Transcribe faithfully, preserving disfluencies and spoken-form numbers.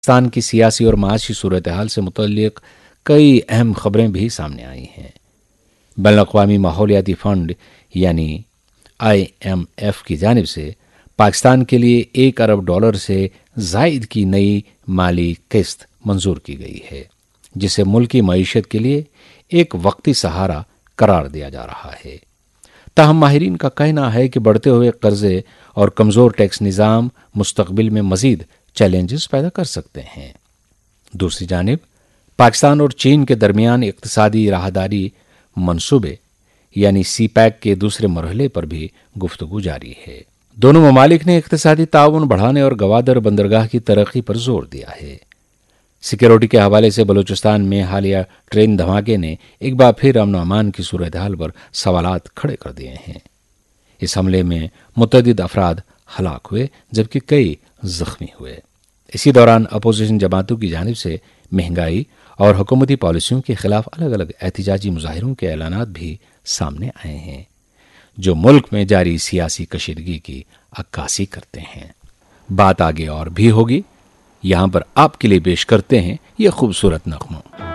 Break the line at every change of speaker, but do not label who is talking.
پاکستان کی سیاسی اور معاشی صورتحال سے متعلق کئی اہم خبریں بھی سامنے آئی ہیں۔ بین الاقوامی ماحولیاتی فنڈ یعنی آئی ایم ایف کی جانب سے پاکستان کے لیے ایک ارب ڈالر سے زائد کی نئی مالی قسط منظور کی گئی ہے، جسے ملکی معیشت کے لیے ایک وقتی سہارا قرار دیا جا رہا ہے۔ تاہم ماہرین کا کہنا ہے کہ بڑھتے ہوئے قرضے اور کمزور ٹیکس نظام مستقبل میں مزید چیلنجز پیدا کر سکتے ہیں۔ دوسری جانب پاکستان اور چین کے درمیان اقتصادی راہداری منصوبے یعنی سی پیک کے دوسرے مرحلے پر بھی گفتگو جاری ہے۔ دونوں ممالک نے اقتصادی تعاون بڑھانے اور گوادر بندرگاہ کی ترقی پر زور دیا ہے۔ سیکیورٹی کے حوالے سے بلوچستان میں حالیہ ٹرین دھماکے نے ایک بار پھر امن و امان کی صورتحال پر سوالات کھڑے کر دیے ہیں۔ اس حملے میں متعدد افراد ہلاک ہوئے جبکہ کئی زخمی ہوئے۔ اسی دوران اپوزیشن جماعتوں کی جانب سے مہنگائی اور حکومتی پالیسیوں کے خلاف الگ الگ احتجاجی مظاہروں کے اعلانات بھی سامنے آئے ہیں، جو ملک میں جاری سیاسی کشیدگی کی عکاسی کرتے ہیں۔ بات آگے اور بھی ہوگی، یہاں پر آپ کے لیے پیش کرتے ہیں یہ خوبصورت نغمہ۔